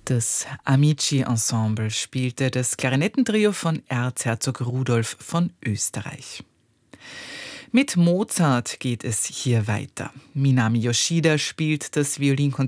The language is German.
Das Amici-Ensemble spielte das Klarinettentrio von Erzherzog Rudolf von Österreich. Mit Mozart geht es hier weiter. Minami Yoshida spielt das